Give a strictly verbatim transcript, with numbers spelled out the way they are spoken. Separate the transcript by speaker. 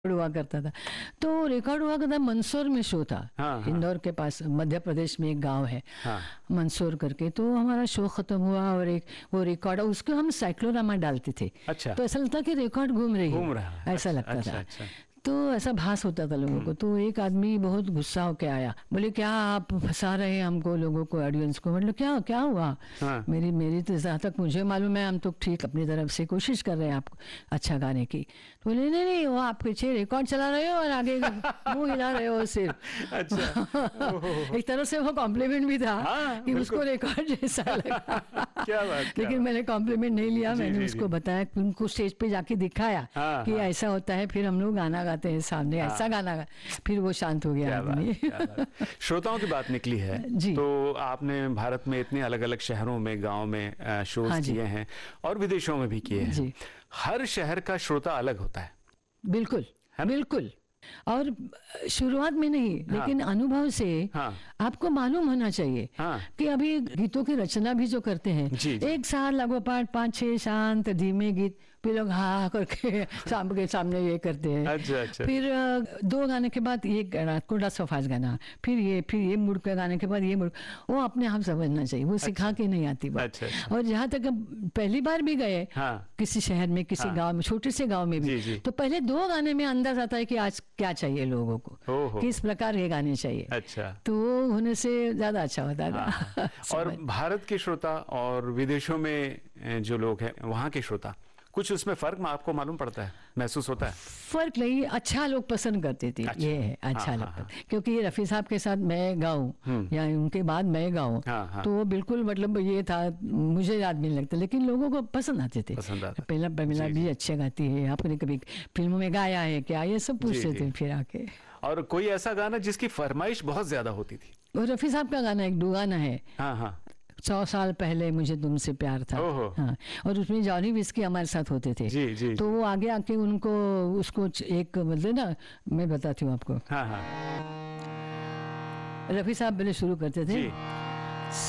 Speaker 1: हुआ करता था। तो रिकॉर्ड हुआ करता मंदसौर में शो था।
Speaker 2: हाँ, हाँ।
Speaker 1: इंदौर के पास मध्य प्रदेश में एक गांव है,
Speaker 2: हाँ।
Speaker 1: मंदसौर करके। तो हमारा शो खत्म हुआ और एक वो रिकॉर्ड, उसको हम साइक्लोरामा डालते थे।
Speaker 2: अच्छा।
Speaker 1: तो ऐसा लगता कि रिकॉर्ड घूम रही
Speaker 2: घूम
Speaker 1: है,
Speaker 2: रहा है।
Speaker 1: ऐसा
Speaker 2: अच्छा,
Speaker 1: लगता
Speaker 2: अच्छा,
Speaker 1: था।
Speaker 2: अच्छा।
Speaker 1: तो ऐसा भास होता था लोगों को। तो एक आदमी बहुत गुस्सा होके आया, बोले क्या आप फंसा रहे हैं हमको, लोगों को, ऑडियंस को। मतलब क्या क्या हुआ?
Speaker 2: हाँ।
Speaker 1: मेरी मेरी तो जहाँ तक मुझे मालूम है हम तो ठीक अपनी तरफ से कोशिश कर रहे हैं आपको अच्छा गाने की। तो बोले नहीं नहीं, वो आप पीछे रिकॉर्ड चला रहे हो और आगे मुंह हिला रहे हो सिर्फ।
Speaker 2: अच्छा।
Speaker 1: एक तरह से वो कॉम्प्लीमेंट भी था।
Speaker 2: हाँ,
Speaker 1: कि उसको रिकॉर्ड जैसा लगा।
Speaker 2: क्या बात, क्या
Speaker 1: लेकिन
Speaker 2: बात।
Speaker 1: मैंने कॉम्प्लीमेंट नहीं लिया।
Speaker 2: जी,
Speaker 1: मैंने
Speaker 2: जी,
Speaker 1: उसको
Speaker 2: जी।
Speaker 1: बताया, उनको स्टेज पे जाके दिखाया
Speaker 2: हाँ,
Speaker 1: कि
Speaker 2: हाँ।
Speaker 1: ऐसा होता है। फिर हम लोग गाना गाते हैं सामने, ऐसा गाना गा, फिर वो शांत हो गया
Speaker 2: क्या बात,
Speaker 1: आदमी।
Speaker 2: क्या बात। श्रोताओं की बात निकली है
Speaker 1: जी।
Speaker 2: तो आपने भारत में इतने अलग अलग शहरों में, गांव में शोज
Speaker 1: हाँ जी।
Speaker 2: किए हैं और विदेशों में भी किए हैं।
Speaker 1: जी।
Speaker 2: हर शहर का श्रोता अलग होता है।
Speaker 1: बिल्कुल
Speaker 2: है ना?
Speaker 1: बिल्कुल। और शुरुआत में नहीं,
Speaker 2: हाँ।
Speaker 1: लेकिन अनुभव से
Speaker 2: हाँ।
Speaker 1: आपको मालूम होना चाहिए
Speaker 2: हाँ।
Speaker 1: कि अभी गीतों की रचना भी जो करते हैं,
Speaker 2: जी, जी।
Speaker 1: एक साल लगोपाठ पाँच छह शांत धीमे गीत, फिर लोग हा हा करके सामने के सामने ये करते हैं।
Speaker 2: अच्छा, अच्छा।
Speaker 1: फिर अ, दो गाने के बाद ये गाना, कोड़ा सफाज गाना, फिर ये फिर ये मुड़ के गाने के बाद ये मुड़, वो अपने आप समझना चाहिए, वो सिखा के नहीं आती बात।
Speaker 2: अच्छा, अच्छा।
Speaker 1: और जहाँ तक हम पहली बार भी गए
Speaker 2: हाँ।
Speaker 1: किसी शहर में, किसी
Speaker 2: हाँ।
Speaker 1: गांव में, छोटे से गांव में भी,
Speaker 2: जी, जी।
Speaker 1: तो पहले दो गाने में अंदाज आता है कि आज क्या चाहिए लोगों को,
Speaker 2: ओहो।
Speaker 1: किस प्रकार के गाने चाहिए।
Speaker 2: अच्छा।
Speaker 1: तो वो होने से ज्यादा अच्छा होता था।
Speaker 2: हाँ। और भारत के श्रोता और विदेशों में जो लोग हैं वहाँ के श्रोता, कुछ उसमें फर्क आपको मालूम पड़ता है, महसूस होता है?
Speaker 1: फर्क नहीं, अच्छा लोग पसंद करते थे।
Speaker 2: अच्छा।
Speaker 1: ये है अच्छा
Speaker 2: हाँ,
Speaker 1: लगता
Speaker 2: हाँ,
Speaker 1: था। क्योंकि ये रफ़ी साहब के साथ मैं गाऊं या उनके बाद मैं गाऊं,
Speaker 2: हाँ, हाँ।
Speaker 1: तो वो बिल्कुल मतलब ये था, मुझे याद नहीं लगता, लेकिन लोगों को पसंद आते थे।
Speaker 2: पसंद आता।
Speaker 1: पहला प्रमिला
Speaker 2: जी,
Speaker 1: भी
Speaker 2: जी।
Speaker 1: अच्छे गाती है, आपने कभी फिल्मों में गाया है क्या, ये सब पूछते
Speaker 2: जी,
Speaker 1: थे
Speaker 2: जी।
Speaker 1: फिर आके।
Speaker 2: और कोई ऐसा गाना जिसकी फरमाइश बहुत ज्यादा होती थी?
Speaker 1: और रफ़ी साहब का गाना एक दो गाना है,
Speaker 2: हाँ, हाँ।
Speaker 1: सौ साल पहले मुझे तुमसे प्यार था।
Speaker 2: ओहो।
Speaker 1: हाँ, और उसमें जॉनी विस्की हमारे साथ होते थे।
Speaker 2: जी, जी,
Speaker 1: तो
Speaker 2: जी।
Speaker 1: वो आगे आके उनको उसको एक मतलब ना, मैं बताती हूँ आपको।
Speaker 2: हाँ, हाँ।
Speaker 1: रफ़ी साहब पहले शुरू करते थे,
Speaker 2: जी।